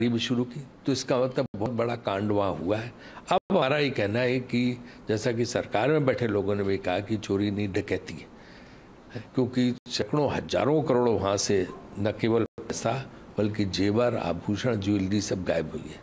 भी शुरू की, तो इसका मतलब बहुत बड़ा कांड वहाँ हुआ है। अब हमारा ये कहना है कि जैसा कि सरकार में बैठे लोगों ने भी कहा कि चोरी नहीं डकैती है, क्योंकि सैकड़ों हजारों करोड़ों वहाँ से न केवल पैसा बल्कि जेवर, आभूषण, ज्वेलरी सब गायब हुई है।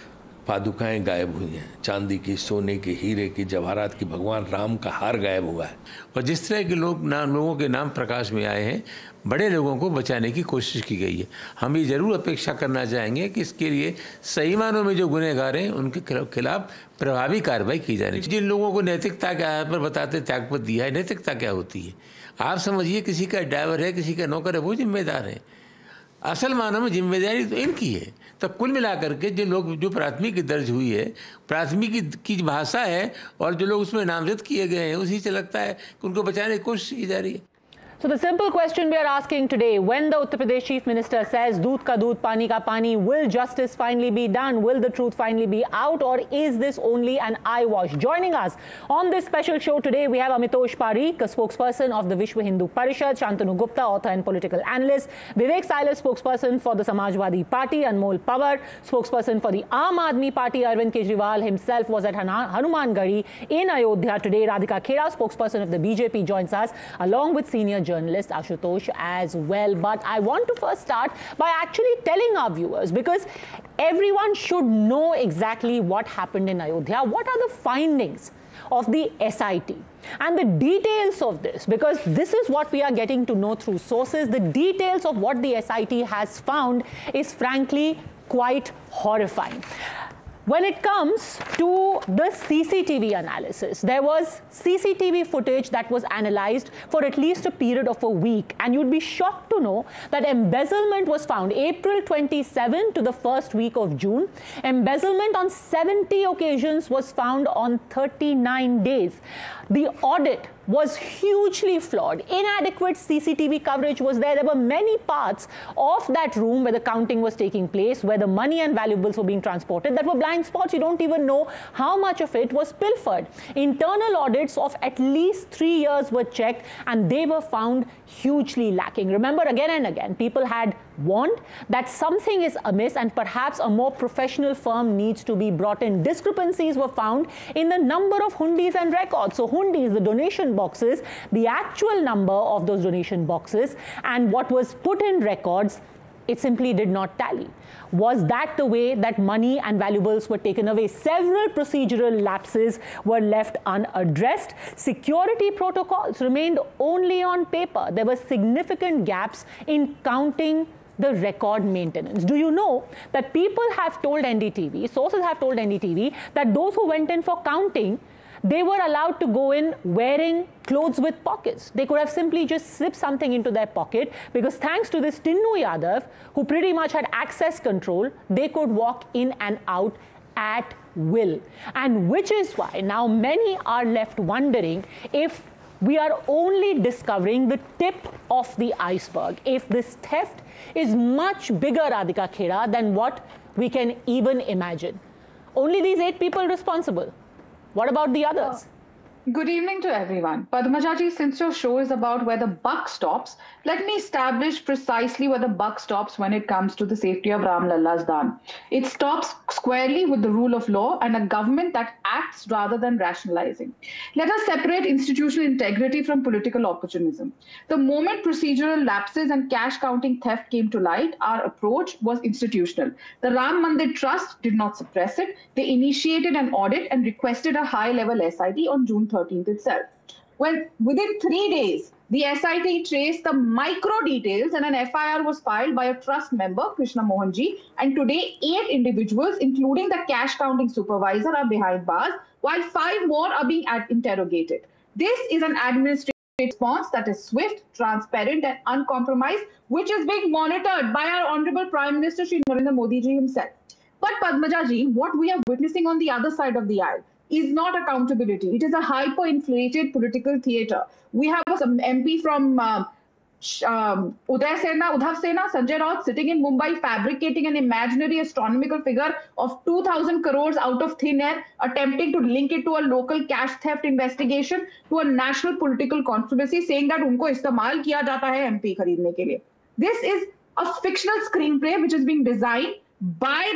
पादुकाएं गायब हुई हैं, चांदी की, सोने की, हीरे की, जवाहरात की, भगवान राम का हार गायब हुआ है। और जिस तरह के लोगों के नाम प्रकाश में आए हैं, बड़े लोगों को बचाने की कोशिश की गई है। हम ये जरूर अपेक्षा करना चाहेंगे कि इसके लिए सही मानों में जो गुनहगार हैं उनके खिलाफ प्रभावी कार्रवाई की जानी चाहिए। जिन लोगों को नैतिकता के आधार पर बताते त्यागपत्र दिया है, नैतिकता क्या होती है? आप समझिए किसी का ड्राइवर है, किसी का नौकर है, वो जिम्मेदार है। असल मानों में जिम्मेदारी तो इनकी है। तो कुल मिलाकर के जो प्राथमिकी दर्ज हुई है, प्राथमिकी की भाषा है और जो लोग उसमें नामजद किए गए हैं, उसी से लगता है कि उनको बचाने की कोशिश की जा रही है। So the simple question we are asking today, when the Uttar Pradesh Chief Minister says "Doodh ka doodh, pani ka pani," will justice finally be done? Will the truth finally be out, or is this only an eyewash? Joining us on this special show today, we have Amitosh Parikh, a spokesperson of the Vishwa Hindu Parishad, Shantanu Gupta, author and political analyst, Vivek Silas, spokesperson for the Samajwadi Party, Anmol Pawar, spokesperson for the Aam Aadmi Party. Arvind Kejriwal himself was at Hanuman Gadi in Ayodhya today. Radhika Khera, spokesperson of the BJP, joins us along with senior journalist Ashutosh as well. But I want to first start by actually telling our viewers, because everyone should know exactly what happened in Ayodhya. What are the findings of the SIT and the details of this, because this is what we are getting to know through sources. The details of what the SIT has found is frankly quite horrifying. When it comes to the CCTV analysis, there was CCTV footage that was analyzed for at least a period of a week, and you'd be shocked to know that embezzlement was found April 27 to the first week of June. Embezzlement on 70 occasions was found on 39 days. The audit was hugely flawed. Inadequate CCTV coverage was there. There were many parts of that room where the counting was taking place, where the money and valuables were being transported, that were blind spots. You don't even know how much of it was pilfered. Internal audits of at least 3 years were checked, and they were found hugely lacking. Remember, again and again, people had warned that something is amiss and perhaps a more professional firm needs to be brought in. Discrepancies were found in the number of hundis and records. So hundis, the donation boxes, the actual number of those donation boxes, and what was put in records, it simply did not tally. Was that the way that money and valuables were taken away? Several procedural lapses were left unaddressed. Security protocols remained only on paper. There were significant gaps in counting the record maintenance. Do you know that people have told NDTV, sources have told NDTV, that those who went in for counting, they were allowed to go in wearing clothes with pockets. They could have simply just slipped something into their pocket, because thanks to this Tinnu Yadav, who pretty much had access control, they could walk in and out at will. And which is why now many are left wondering if we are only discovering the tip of the iceberg, if this theft is much bigger, Radhika Khera, than what we can even imagine. Only these 8 people responsible. What about the others? Good evening to everyone. Padmajaji, since your show is about where the buck stops, let me establish precisely where the buck stops when it comes to the safety of Ram Lalla's Daan. It stops squarely with the rule of law and a government that acts rather than rationalizing. Let us separate institutional integrity from political opportunism. The moment procedural lapses and cash counting theft came to light, our approach was institutional. The Ram Mandir Trust did not suppress it. They initiated an audit and requested a high-level SIT on June 13th itself. When within 3 days, the SIT traced the micro details and an FIR was filed by a trust member, Krishna Mohanji, and today 8 individuals, including the cash counting supervisor, are behind bars, while 5 more are being interrogated. This is an administrative response that is swift, transparent and uncompromised, which is being monitored by our Honorable Prime Minister Shri Narendra Modi ji himself. But Padmaja ji, what we are witnessing on the other side of the aisle is not accountability. It is a hyper-inflated political theatre. We have some MP from Udhav Sena, Sanjay Raut, sitting in Mumbai, fabricating an imaginary astronomical figure of 2,000 crores out of thin air, attempting to link it to a local cash theft investigation, to a national political controversy, saying that unko istemal kiya jata hai MP kharidne ke liye. This is a fictional screenplay which is being designed by